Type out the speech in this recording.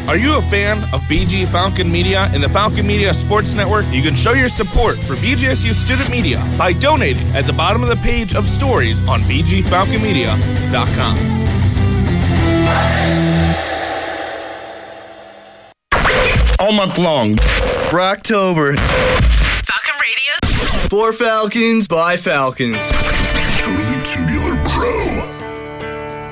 Are you a fan of BG Falcon Media and the Falcon Media Sports Network? You can show your support for BGSU Student Media by donating at the bottom of the page of stories on bgfalconmedia.com. All month long. Rocktober. Falcon Radio. For Falcons, by Falcons.